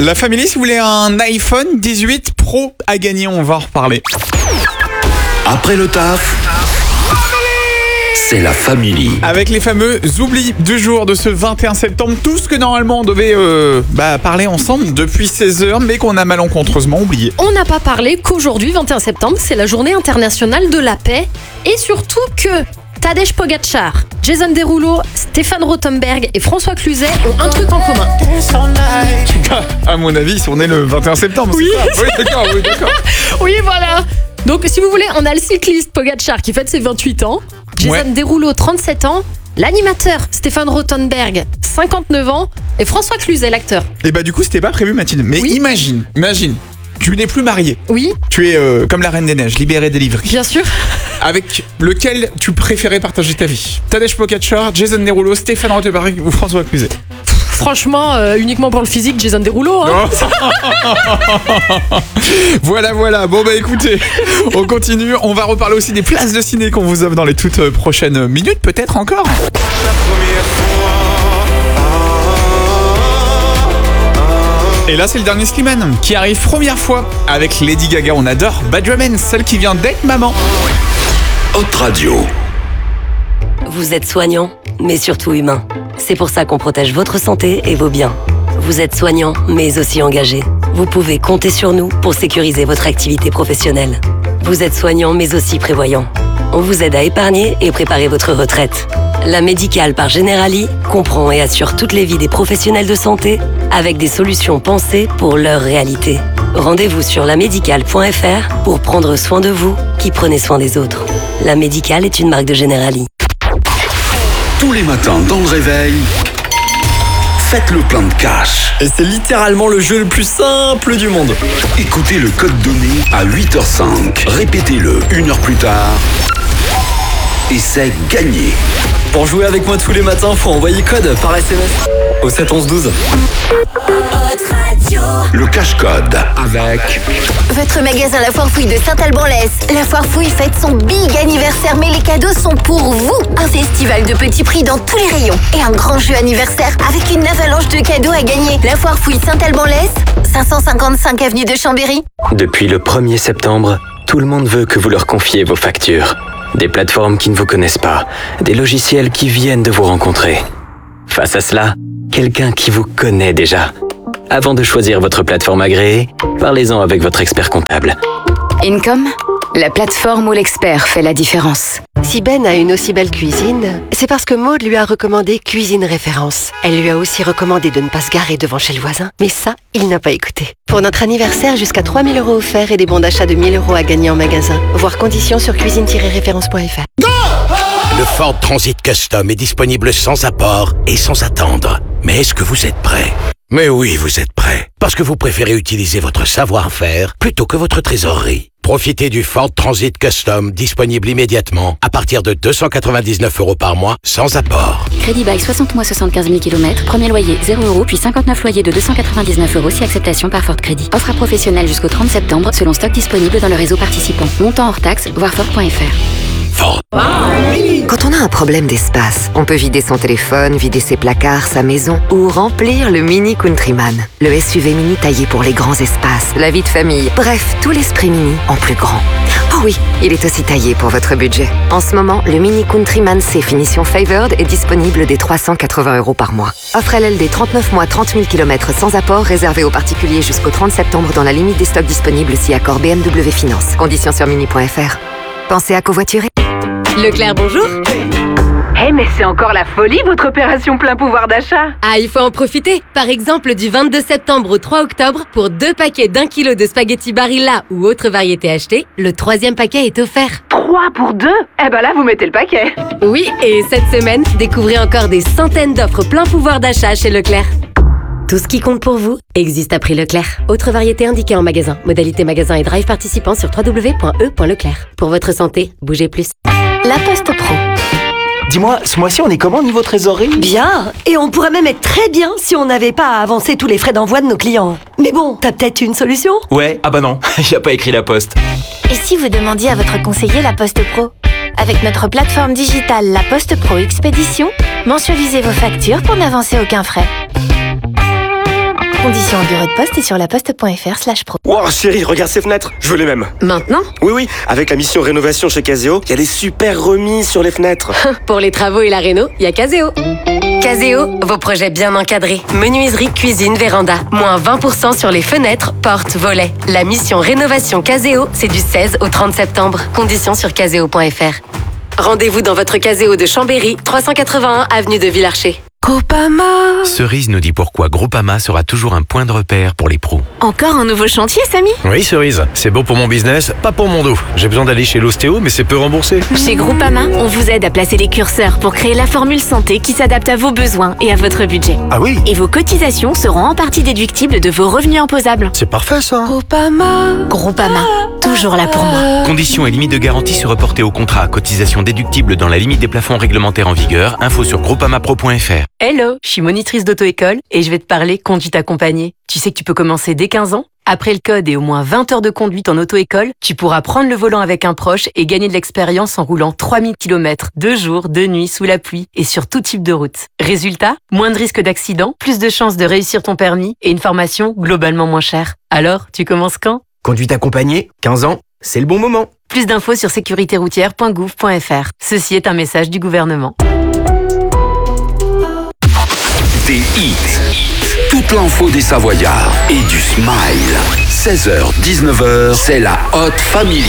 La famille, si vous voulez un iPhone 18 Pro à gagner, on va en reparler. Après le taf, c'est la famille. Avec les fameux oublis du jour de ce 21 septembre, tout ce que normalement on devait parler ensemble depuis 16h, mais qu'on a malencontreusement oublié. On n'a pas parlé qu'aujourd'hui, 21 septembre, c'est la journée internationale de la paix, et surtout que Tadej Pogačar, Jason Derulo, Stéphane Rothenberg et François Cluzet ont un truc en commun. À mon avis, ils sont nés le 21 septembre, Oui. c'est ça ? Oui, d'accord. Oui, voilà. Donc, si vous voulez, on a le cycliste Pogačar qui fête ses 28 ans, Jason Derulo, 37 ans, l'animateur Stéphane Rothenberg, 59 ans, et François Cluzet, l'acteur. Et du coup, c'était pas prévu, Mathilde. Mais Oui. imagine, tu n'es plus marié. Oui, Tu es comme la Reine des Neiges, libérée, délivrée. bien sûr. Avec lequel tu préférais partager ta vie ? Tadej Pogačar, Jason Derulo, Stéphane Rothenberg ou François Cluzet ? Franchement, uniquement pour le physique, Jason Derulo. Hein. Voilà. Bon écoutez, on continue. On va reparler aussi des places de ciné qu'on vous offre dans les toutes prochaines minutes, peut-être encore. Et là, c'est le dernier Slimane qui arrive première fois avec Lady Gaga. On adore Bad Romance, celle qui vient d'être maman. Hot Radio. Vous êtes soignant, mais surtout humain. C'est pour ça qu'on protège votre santé et vos biens. Vous êtes soignant, mais aussi engagé. Vous pouvez compter sur nous pour sécuriser votre activité professionnelle. Vous êtes soignant, mais aussi prévoyant. On vous aide à épargner et préparer votre retraite. La Médicale par Generali comprend et assure toutes les vies des professionnels de santé avec des solutions pensées pour leur réalité. Rendez-vous sur lamédicale.fr pour prendre soin de vous qui prenez soin des autres. La Médicale est une marque de Generali. Tous les matins dans le réveil, faites le plein de cash. Et c'est littéralement le jeu le plus simple du monde. Écoutez le code donné à 8h05. Répétez-le 1 heure plus tard. Et c'est gagné. Pour jouer avec moi tous les matins, faut envoyer code par SMS au 7 11 12. Le cash code avec Votre magasin La Foire Fouille de Saint-Alban-l'Est. La Foire Fouille fête son big anniversaire, mais les cadeaux sont pour vous. Un festival de petits prix dans tous les rayons et un grand jeu anniversaire avec une avalanche de cadeaux à gagner. La Foire Fouille Saint-Alban-l'Est, 555 avenue de Chambéry. Depuis le 1er septembre, tout le monde veut que vous leur confiez vos factures. Des plateformes qui ne vous connaissent pas, des logiciels qui viennent de vous rencontrer. Face à cela, quelqu'un qui vous connaît déjà. Avant de choisir votre plateforme agréée, parlez-en avec votre expert comptable. Income, la plateforme où l'expert fait la différence. Si Ben a une aussi belle cuisine, c'est parce que Maud lui a recommandé Cuisine Référence. Elle lui a aussi recommandé de ne pas se garer devant chez le voisin, mais ça, il n'a pas écouté. Pour notre anniversaire, jusqu'à 3 000 € offerts et des bons d'achat de 1 000 € à gagner en magasin. Voir conditions sur cuisine-référence.fr. Le Ford Transit Custom est disponible sans apport et sans attendre. Mais est-ce que vous êtes prêts ? Mais oui, vous êtes prêts. Parce que vous préférez utiliser votre savoir-faire plutôt que votre trésorerie. Profitez du Ford Transit Custom disponible immédiatement à partir de 299 € par mois sans apport. Crédit bail 60 mois 75 000 km, premier loyer 0 €, puis 59 loyers de 299 € si acceptation par Ford Crédit. Offre à professionnels jusqu'au 30 septembre selon stock disponible dans le réseau participant. Montant hors taxe, voir Ford.fr. Ford. Quand on a un problème d'espace, on peut vider son téléphone, vider ses placards, sa maison ou remplir le Mini Countryman. Le SUV mini taillé pour les grands espaces, la vie de famille, bref, tout l'esprit mini en plus grand. Oh oui, il est aussi taillé pour votre budget. En ce moment, le Mini Countryman C finition Favored est disponible dès 380 € par mois. Offre LLD 39 mois 30 000 km sans apport réservé aux particuliers jusqu'au 30 septembre dans la limite des stocks disponibles si accord BMW Finance. Conditions sur mini.fr. Pensez à covoiturer. Leclerc, bonjour. Mais c'est encore la folie, votre opération plein pouvoir d'achat. Ah, il faut en profiter. Par exemple, du 22 septembre au 3 octobre, pour 2 paquets d'1 kilo de spaghettis Barilla ou autre variété achetée, le 3e paquet est offert. 3 pour 2 ? Eh ben là, vous mettez le paquet. Oui, et cette semaine, découvrez encore des centaines d'offres plein pouvoir d'achat chez Leclerc. Tout ce qui compte pour vous existe à prix Leclerc. Autre variété indiquée en magasin. Modalité magasin et drive participant sur www.e.leclerc. Pour votre santé, bougez plus. La Poste Pro. Dis-moi, ce mois-ci, on est comment niveau trésorerie ? Bien, et on pourrait même être très bien si on n'avait pas à avancer tous les frais d'envoi de nos clients. Mais bon, t'as peut-être une solution ? Ouais, ah bah non, y a pas écrit la poste. Et si vous demandiez à votre conseiller La Poste Pro ? Avec notre plateforme digitale La Poste Pro Expédition, mensualisez vos factures pour n'avancer aucun frais. Conditions en bureau de poste et sur laposte.fr/pro. Wow, chérie, regarde ces fenêtres. Je veux les mêmes. Maintenant? Oui, avec la mission rénovation chez Caseo, il y a des super remises sur les fenêtres. Pour les travaux et la réno, il y a Caseo. Caseo, vos projets bien encadrés. Menuiserie, cuisine, véranda. Moins 20% sur les fenêtres, portes, volets. La mission rénovation Caseo, c'est du 16 au 30 septembre. Conditions sur caseo.fr. Rendez-vous dans votre Caseo de Chambéry, 381 avenue de Villarcher. Groupama. Cerise nous dit pourquoi Groupama sera toujours un point de repère pour les pros. Encore un nouveau chantier, Samy? Oui, Cerise. C'est beau pour mon business, pas pour mon dos. J'ai besoin d'aller chez l'ostéo, mais c'est peu remboursé. Chez Groupama, on vous aide à placer les curseurs pour créer la formule santé qui s'adapte à vos besoins et à votre budget. Ah oui? Et vos cotisations seront en partie déductibles de vos revenus imposables. C'est parfait, ça. Groupama, toujours là pour moi. Conditions et limites de garantie se reporter au contrat. Cotisation déductible dans la limite des plafonds réglementaires en vigueur. Info sur groupamapro.fr. Hello, je suis monitrice d'auto-école et je vais te parler conduite accompagnée. Tu sais que tu peux commencer dès 15 ans? Après le code et au moins 20 heures de conduite en auto-école, tu pourras prendre le volant avec un proche et gagner de l'expérience en roulant 3000 km, 2 jours, 2 nuits, sous la pluie et sur tout type de route. Résultat, moins de risques d'accident, plus de chances de réussir ton permis et une formation globalement moins chère. Alors, tu commences quand? Conduite accompagnée, 15 ans, c'est le bon moment. Plus d'infos sur sécuritéroutière.gouv.fr. Ceci est un message du gouvernement. Des hits, toute l'info des Savoyards et du smile. 16h-19h, c'est la Hot Family.